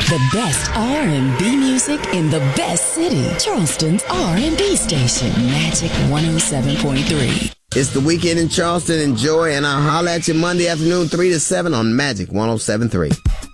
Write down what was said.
The best R&B music in the best city. Charleston's R&B station. Magic 107.3. It's the weekend in Charleston. Enjoy, and I'll holler at you Monday afternoon 3 to 7 on Magic 107.3.